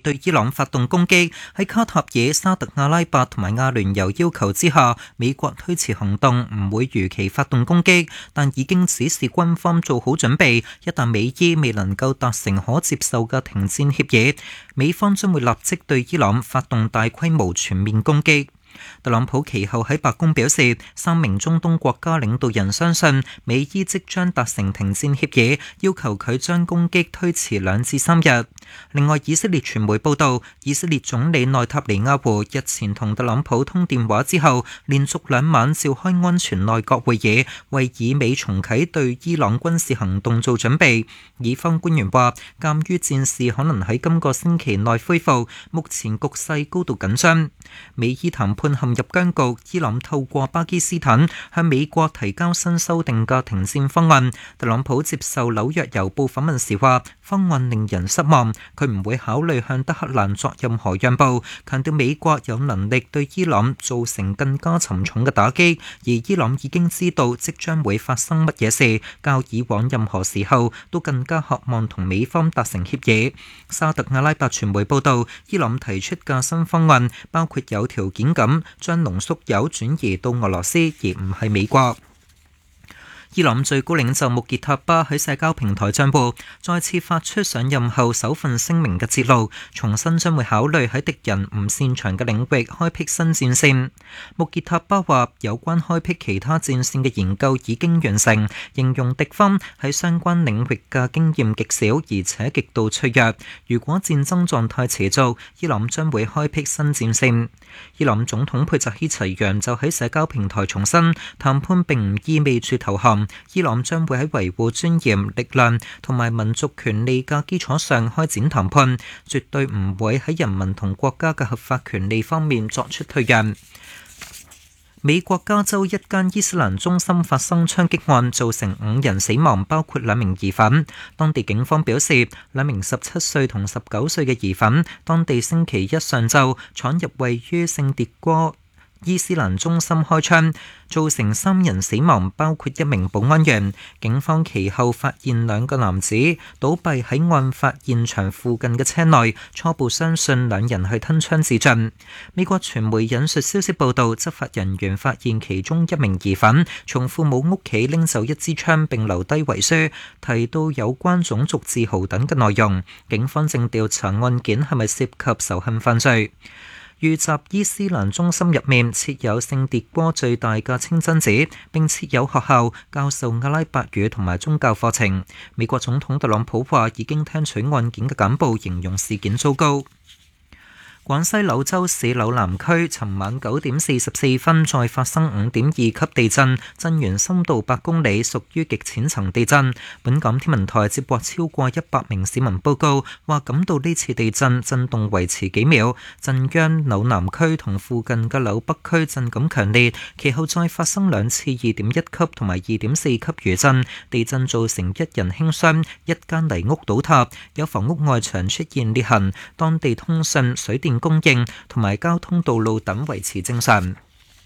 對伊朗發動攻擊。喺卡塔爾、沙特阿拉伯同埋阿聯酋要求之下，美國推遲行動，唔會如期發動攻擊，但已經指示軍方做好準備，一旦美伊未能夠達成可接受嘅停戰協議，美方將會立即對伊朗發動大規模全面攻擊。特朗普其後喺白宮表示，3名中東國家領導人相信美伊即將達成停戰協議，要求佢將攻擊推遲2至3日。另外，以色列傳媒報道，以色列總理內塔尼亞胡日前同特朗普通電話之後，連續2晚召開安全內閣會議，為以美重啟對伊朗軍事行動做準備。以方官員話，鑑於戰事可能喺今個星期內恢復，目前局勢高度緊張。美伊談判陷入僵局，伊朗透過巴基斯坦向美國提交新修訂嘅停戰方案。特朗普接受紐約郵報訪問時話，方案令人失望，佢唔會考慮向德黑蘭作任何讓步，強調美國有能力對伊朗造成更加沉重嘅打擊，而伊朗已經知道即將會發生乜嘢事，較以往任何時候都更加渴望同美方達成協議。沙特阿拉伯傳媒報道，伊朗提出嘅新方案包括有條件咁將濃縮鈾轉移到俄羅斯，而唔係美國。伊朗最高領袖穆傑塔巴喺社交平台賬戶再次發出上任後首份聲明嘅節錄，重申將會考慮喺敵人唔擅長嘅領域開闢新戰線。穆傑塔巴話，有關開闢其他戰線嘅研究已經完成，形容敵方喺相關領域嘅經驗極少，而且極度脆弱。如果戰爭狀態持續，伊朗將會開闢新戰線。伊朗總統佩扎希齊揚就喺社交平台重申，談判並唔意味住投降。伊朗將會喺維護尊嚴、力量同埋民族權利嘅基礎上開展談判，絕對唔會喺人民同國家嘅合法權利方面作出退讓。美國加州一間伊斯蘭中心發生槍擊案，造成5人死亡，包括2名疑犯。當地警方表示，2名17歲同19歲嘅疑犯，當地星期一上晝闖入位於聖迭戈伊斯蘭中心開槍，造成3人死亡，包括1名保安員。警方其後發現2個男子倒斃喺案發現場附近嘅車內，初步相信2人係吞槍自盡。美國傳媒引述消息報道，執法人員發現其中1名疑犯從父母屋企拎走1支槍並留低遺書，提到有關種族自豪等嘅內容。警方正調查案件係咪涉及仇恨犯罪。遇襲伊斯蘭中心入面設有聖迭戈最大嘅清真寺，並設有學校教授阿拉伯語同埋宗教課程。美國總統特朗普話已經聽取案件嘅簡報，形容事件糟糕。廣西柳州市柳南區尋晚9點44分再發生5.2級地震，震源深度8公里，屬於極淺層地震。本港天文台接獲超過100名市民報告，話感到呢次地震震動維持幾秒，震央柳南區同附近嘅柳北區震感強烈，其後再發生2次2.1級同埋2.4級餘震，地震造成1人輕傷，一間泥屋倒塌，有房屋外牆出現裂痕，當地通訊、水電供應同埋交通道路等維持正常。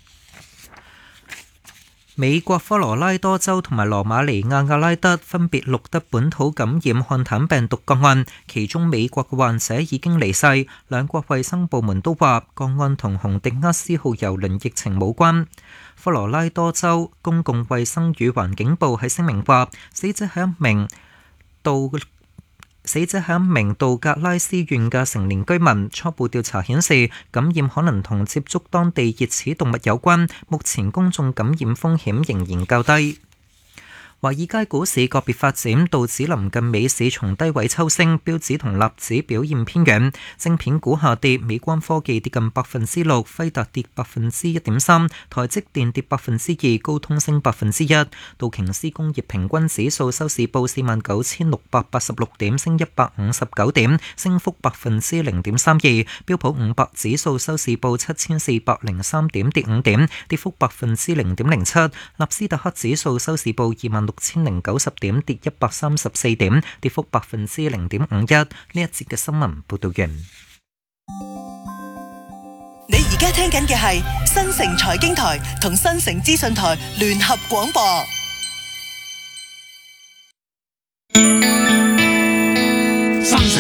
美國科羅拉多州同埋羅馬尼亞阿拉德分別錄得本土感染漢坦病毒個案，其中美國嘅患者已經離世。兩國衛生部門都話個案同洪迪厄斯號郵輪疫情冇關。科羅拉多州公共衛生與環境部喺聲明話，死者係一名道格拉斯縣嘅成年居民，初步調查顯示感染可能同接觸當地熱齒動物有關，目前公眾感染風險仍然較低。華爾街股市個別發展，道指臨近美市從低位抽升，標指同納指表現偏軟。晶片股下跌，美光科技跌近6%，輝達跌1.3%，台積電跌2%，高通升1%。道瓊斯工業平均指數收市報49,686點，升159點，升幅0.32%。標普500指數收市報7,403點，跌5點，跌幅0.07%。納斯達克指數收市報26,090點，跌134點，跌幅0.51%。呢一節嘅新聞報道完。 你而家聽緊嘅係新城財經台同新城資訊台聯合廣播。 新城